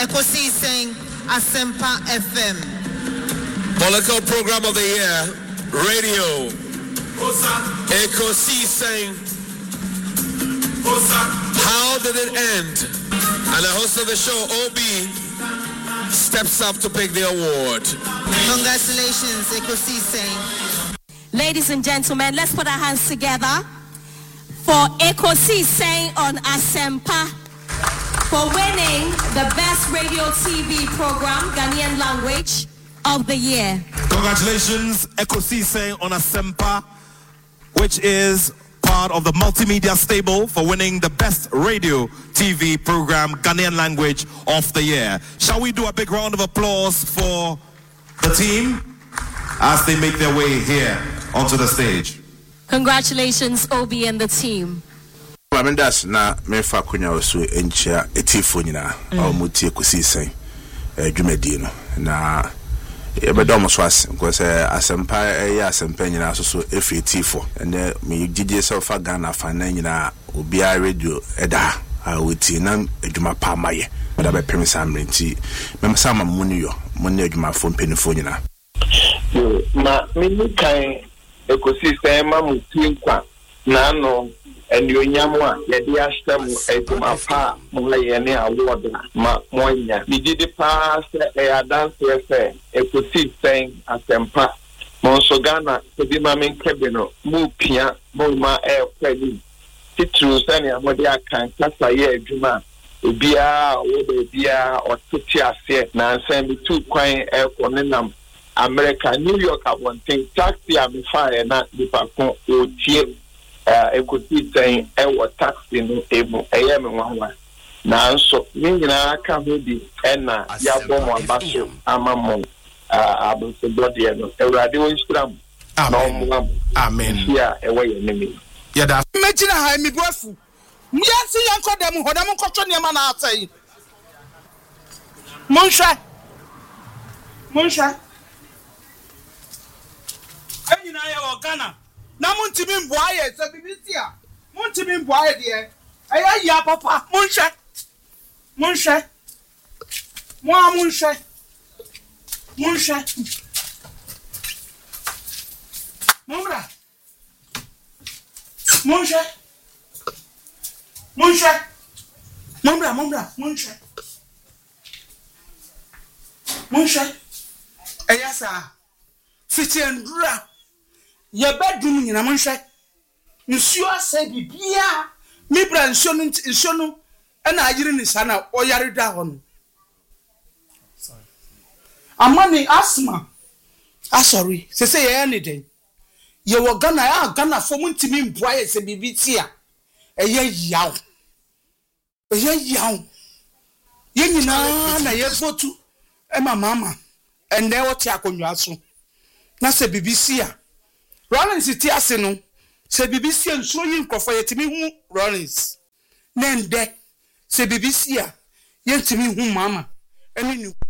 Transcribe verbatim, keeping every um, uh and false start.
Ekosi saying Asempa F M. Political program of the year, radio. Ekosi saying. How did it end? And the host of the show, O B, steps up to pick the award. Congratulations, Ekosi saying. Ladies and gentlemen, let's put our hands together for Ekosi saying on Asempa for winning the best radio T V program, Ghanaian language of the year. Congratulations, Ekosi saying on Asempa, which is part of the multimedia stable for winning the best radio T V program, Ghanaian language of the year. Shall we do a big round of applause for the team as they make their way here onto the stage? Congratulations, Obi and the team. Mamendas na mefa kunya osu enchia etifo nyina omutie Ekosi saying dwumadi no na ebedom so as because Asempa e Asempa nyina so so efi etifo and me gigi self Ghana fan nyina obi a radio eda a woti na adwuma pa maye but abe premise amrenti mem sama muniyo munne adwuma fo mpenifo nyina ma me kan Ekosi saying ma mutie kwa na no Enyonyamwa yedi ashtem eduma pa mwa yene award ma monya bigidi pa se e dance se Ekosi saying Asempa monso Ghana ebi ma men kebeno mu pia mo ma e kwadi titru sane amode akan kasa ye eduma obia wo de bia ototi ase na nsan bi tu kwan e konenam America New York abonten taxi amefa na dipakon otie Uh, Ekosi saying ewo taxi no emu eye me wanwa na nso ni nyina aka ho bi ena ya bom abaso amamo uh, abose body no ewrade won stram amen amen ya ewe ye nemi ya da mejina ha mi buafu miansi yanko dem ho dem nkotwo ne ma na atai monsha monsha enyina ya wo Ghana na muntimi mboaye se bibisia muntimi mboaye de aya ya papa munhwe munhwe mo munhwe munhwe mumra munhwe munhwe mumra mumra munhwe munhwe aya sa fitiendura ye bedroom nyina monhwe nsuo asa bibia mi bra nsuo no nsuo no na ayire ni sana oyare da ho no sorry amani asma ah sorry se se ye any day ye wo Ghana ya Ghana fo muntimi mboa ye se bibi ti a eye yaw eye yaw ye nyina na ye votu e mama mama ende wo ti akonwa so na se bibi si a Rollins ti ase no se B B C nso yi nkofo yetimi hu Rollins nende se B B C a yetimi hu mama eni